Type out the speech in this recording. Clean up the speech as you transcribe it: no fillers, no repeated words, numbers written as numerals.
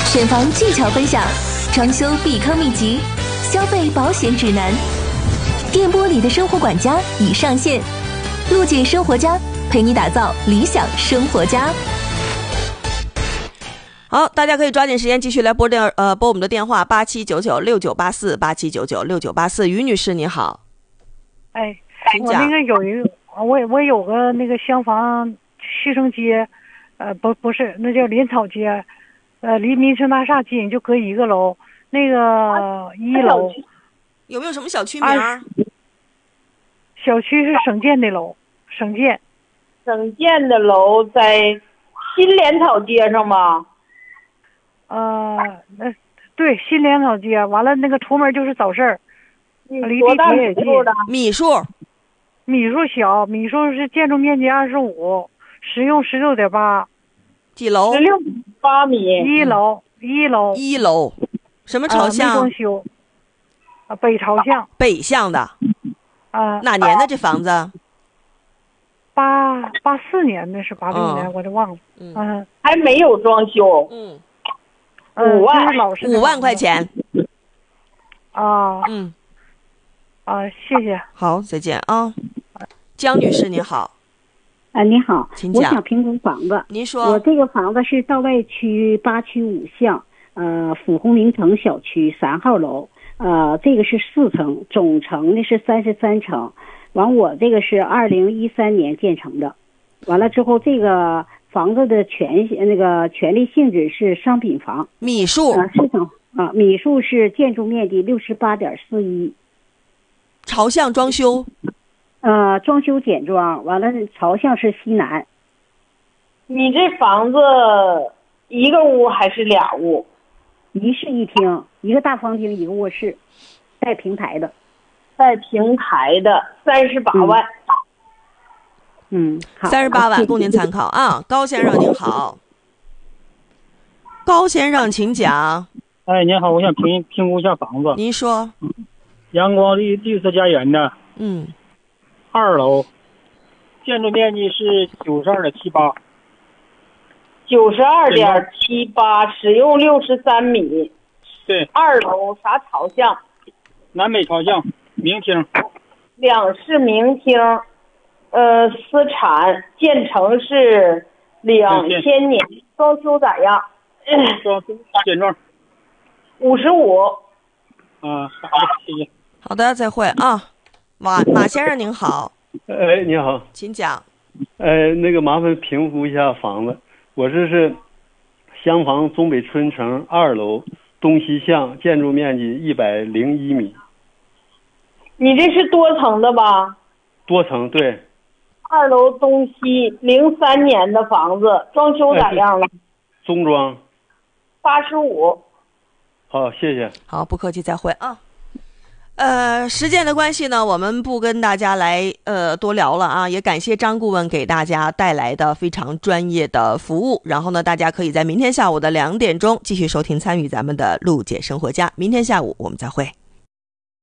选房技巧分享，装修避坑秘籍，消费保险指南。电波里的生活管家已上线，陆姐生活家陪你打造理想生活家。 好，大家可以抓紧时间继续来拨我们的电话87996984 87996984。于女士你好。 哎， 我那个有一个我有个那个厢房西城街，不是，那叫林草街，离民生大厦近，就隔一个楼，那个1楼。 有没有什么小区名？ 小区是省建的楼，省建的楼在新莲草街上吗？ 对，新莲草街。完了，那个出门就是早市，离地铁也近。 米数小，米数是建筑面积25，实用16.8。 几楼 ？16.8米。 一楼。 什么朝向？ 没装修。北朝向。 北向的。哪年的这房子 ？84年的，是86年，我就忘了。 还没有装修。 5万块钱。 谢谢。 好，再见啊。江女士您好。 你好， 请讲。 我想评估房子。 您说。 我这个房子是道外区8区5巷，府红名城小区3号楼，这个是4层，总层呢是33层。完，我这个是2013年建成的。完了之后，这个房子的权利性质是商品房。 米数 4层米数是建筑面积68.41。 朝向装修。 装修简装，完了朝向是西南。 你这房子一个屋还是俩屋？ 一室一厅，一个大房厅，一个卧室，带平台的。 38万。 好 ，38万，供您参考啊。高先生您好。高先生请讲。 哎，您好，我想评估一下房子。 您说。 阳光绿色家园的。2楼，建筑面积是92.78。 92.78，使用63米。 对。 2楼啥朝向？ 南北朝向，明厅。 2室明厅，私产，建成是2000年，装修咋样？ 装修简装。 55。 好的，谢谢。 好的，再会啊。马先生您好。 你好， 请讲。 那个麻烦评估一下房子，我这是厢房中北春城2楼东西向，建筑面积101米。 你这是多层的吧？ 多层，对。 2楼东西，03年的房子，装修咋样了？ 中装。 85。 好，谢谢。 好，不客气，再会啊。时间的关系呢，我们不跟大家来多聊了啊，也感谢张顾问给大家带来的非常专业的服务。然后呢，大家可以在明天下午的2点钟继续收听参与咱们的陆姐生活家。明天下午我们再会。